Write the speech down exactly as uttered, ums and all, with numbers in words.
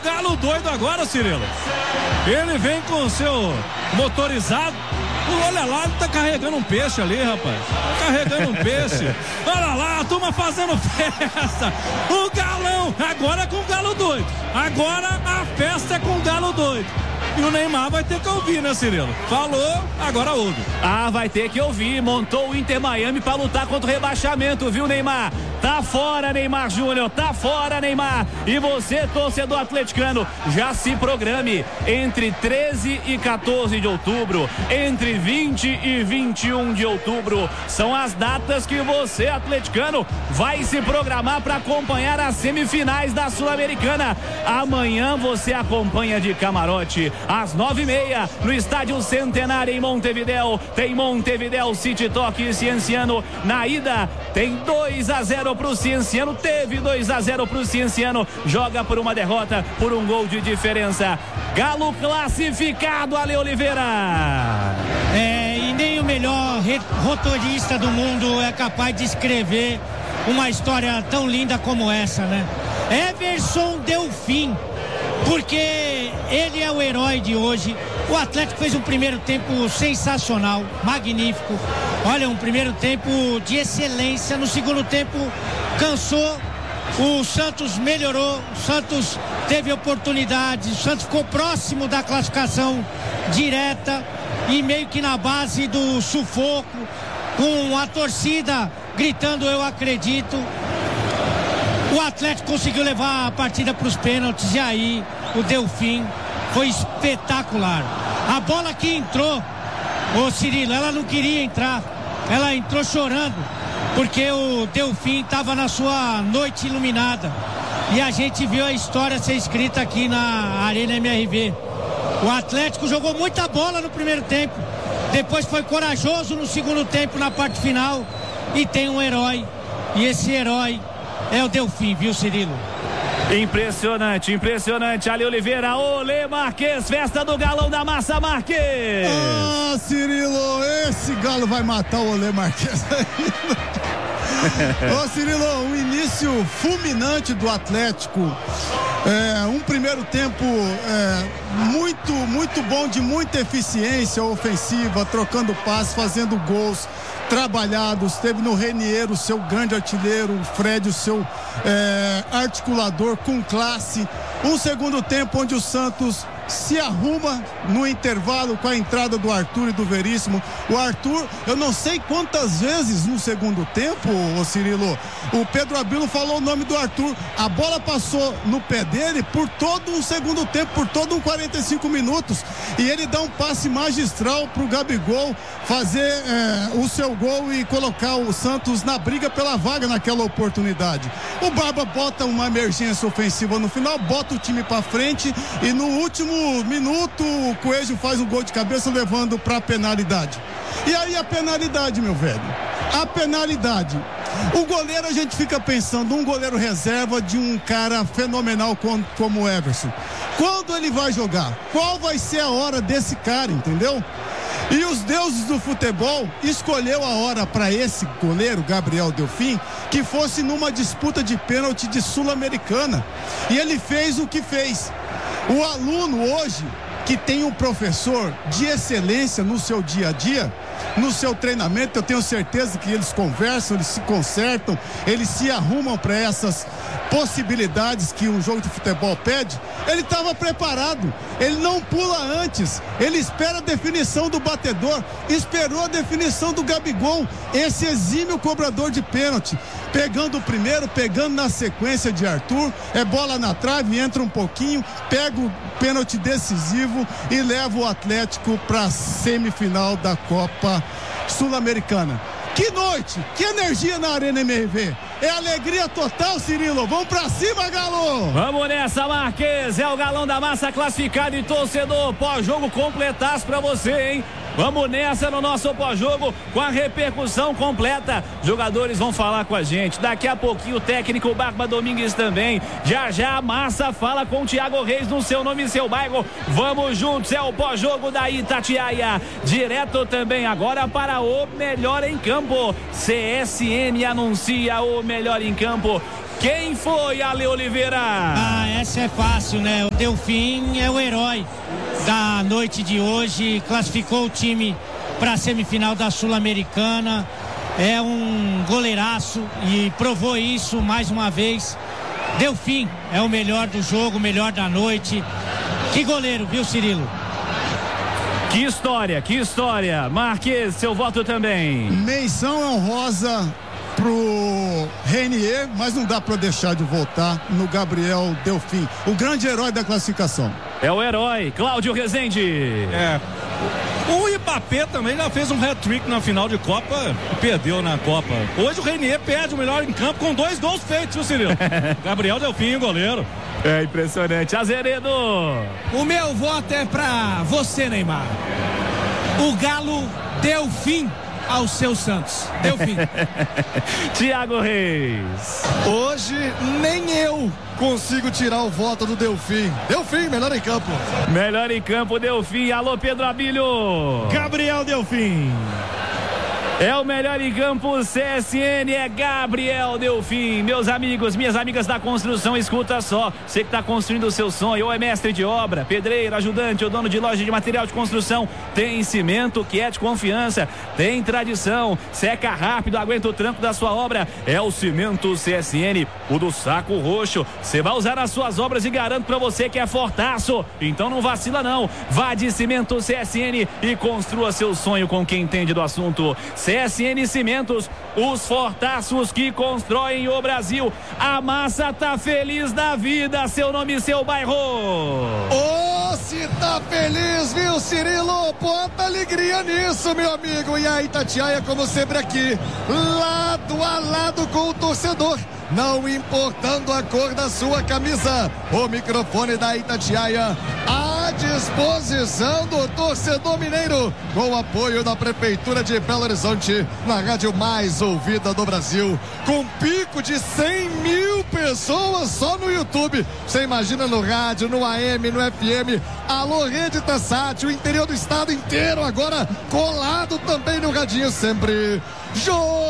Galo doido agora, Cirilo. Ele vem com o seu motorizado. Olha lá, ele tá carregando um peixe ali, rapaz. Tá carregando um peixe. Olha lá, a turma fazendo festa. O Galão, agora é com o Galo doido. Agora a festa é com o Galo doido. E o Neymar vai ter que ouvir, né, Cirilo? Falou, agora ouve. Ah, vai ter que ouvir. Montou o Inter Miami pra lutar contra o rebaixamento, viu, Neymar? Tá fora, Neymar Júnior. Tá fora, Neymar. E você, torcedor atleticano, já se programe. Entre treze e quatorze de outubro, entre vinte e vinte e um de outubro, são as datas que você, atleticano, vai se programar para acompanhar as semifinais da Sul-Americana. Amanhã você acompanha de camarote às nove e meia no Estádio Centenário em Montevidéu. Tem Montevidéu City Torque e Cienciano. Na ida tem dois a zero pro Cienciano, teve dois a zero pro Cienciano, joga por uma derrota, por um gol de diferença. Galo classificado, Ale Oliveira. É, e nem o melhor rotorista do mundo é capaz de escrever uma história tão linda como essa, né? Everson Delfim, porque ele é o herói de hoje. O Atlético fez um primeiro tempo sensacional, magnífico. Olha, um primeiro tempo de excelência. No segundo tempo cansou, o Santos melhorou, o Santos teve oportunidades, o Santos ficou próximo da classificação direta e meio que na base do sufoco, com a torcida gritando eu acredito. O Atlético conseguiu levar a partida para os pênaltis e aí o Delfim foi espetacular. A bola que entrou, ô Cirilo, ela não queria entrar, ela entrou chorando, porque o Delfim estava na sua noite iluminada. E a gente viu a história ser escrita aqui na Arena M R V. O Atlético jogou muita bola no primeiro tempo, depois foi corajoso no segundo tempo, na parte final, e tem um herói, e esse herói é o Delfim, viu, Cirilo? Impressionante, impressionante. Ali Oliveira, Olê Marques, festa do Galão da Massa, Marques. Ah, Cirilo, esse galo vai matar o Olê Marques. Ô, Cirilo, um início fulminante do Atlético. É, um primeiro tempo é, muito, muito bom, de muita eficiência ofensiva, trocando passes, fazendo gols trabalhados. Teve no Renier o seu grande artilheiro, o Fred, o seu é, articulador com classe. Um segundo tempo onde o Santos se arruma no intervalo com a entrada do Arthur e do Veríssimo. O Arthur, eu não sei quantas vezes no segundo tempo, ô Cirilo, o Pedro Abilo falou o nome do Arthur. A bola passou no pé dele por todo um segundo tempo, por todo um quarenta e cinco minutos, e ele dá um passe magistral pro Gabigol fazer é, o seu gol e colocar o Santos na briga pela vaga naquela oportunidade. O Barba bota uma emergência ofensiva no final, bota o time pra frente e no último minuto o Coelho faz um gol de cabeça levando pra penalidade. E aí a penalidade, meu velho, a penalidade. O goleiro, a gente fica pensando, um goleiro reserva de um cara fenomenal como, como o Everson. Quando ele vai jogar? Qual vai ser a hora desse cara, entendeu? E os deuses do futebol escolheu a hora para esse goleiro, Gabriel Delfim, que fosse numa disputa de pênalti de Sul-Americana. E ele fez o que fez. O aluno hoje, que tem um professor de excelência no seu dia a dia, no seu treinamento, eu tenho certeza que eles conversam, eles se consertam, eles se arrumam para essas possibilidades que um jogo de futebol pede. Ele estava preparado, ele não pula antes, ele espera a definição do batedor, esperou a definição do Gabigol, esse exímio cobrador de pênalti, pegando o primeiro, pegando na sequência de Arthur, é bola na trave, entra um pouquinho, pega o pênalti decisivo e leva o Atlético para a semifinal da Copa Sul-Americana. Que noite, que energia na Arena M R V. É alegria total, Cirilo. Vamos pra cima, Galo. Vamos nessa, Marques. É o Galão da Massa classificado e torcedor. Pós-jogo completaço pra você, hein? Vamos nessa no nosso pós-jogo com a repercussão completa. Jogadores vão falar com a gente. Daqui a pouquinho o técnico Barba Domingues também. Já já a Massa fala com o Thiago Reis no seu nome e seu bairro. Vamos juntos, é o pós-jogo da Itatiaia. Direto também agora para o melhor em campo. C S N anuncia o melhor em campo. Quem foi, Ale Oliveira? Ah, essa é fácil, né? O Delfim é o herói da noite de hoje, classificou o time para a semifinal da Sul-Americana, é um goleiraço e provou isso mais uma vez. Delfim é o melhor do jogo, o melhor da noite. Que goleiro, viu, Cirilo? Que história, que história. Marques, seu voto também. Menção honrosa pro Renier, mas não dá para deixar de votar no Gabriel Delfim, o grande herói da classificação. É o herói, Cláudio Rezende. É. O Mbappé também já fez um hat-trick na final de Copa e perdeu na Copa. Hoje o Renier perde o melhor em campo com dois gols feitos, viu, Cirilo? Gabriel Delfim, goleiro. É impressionante. Azeredo. O meu voto é pra você, Neymar. O Galo deu fim ao seu Santos. Deu fim. Thiago Reis. Hoje nem eu consigo tirar o voto do Delfim. Delfim, melhor em campo. Melhor em campo, Delfim. Alô, Pedro Abílio. Gabriel Delfim. É o melhor em campo, C S N, é Gabriel Delfim. Meus amigos, minhas amigas da construção, escuta só. Você que está construindo o seu sonho, ou é mestre de obra, pedreiro, ajudante, ou dono de loja de material de construção, tem cimento que é de confiança, tem tradição, seca rápido, aguenta o tranco da sua obra. É o Cimento C S N, o do saco roxo. Você vai usar nas suas obras e garanto para você que é fortaço. Então não vacila não. Vá de Cimento C S N e construa seu sonho com quem entende do assunto. C S N Cimentos, os fortaços que constroem o Brasil. A massa tá feliz da vida, seu nome e seu bairro. Ô, oh, se tá feliz, viu, Cirilo? Bota alegria nisso, meu amigo. E a Itatiaia, como sempre aqui, lado a lado com o torcedor, não importando a cor da sua camisa. O microfone da Itatiaia à disposição do torcedor mineiro, com o apoio da Prefeitura de Belo Horizonte, na rádio mais ouvida do Brasil, com pico de cem mil pessoas só no YouTube. Você imagina no rádio, no A M, no F M. Alô, Rede Tassat, o interior do estado inteiro agora colado também no radinho, sempre. Jô!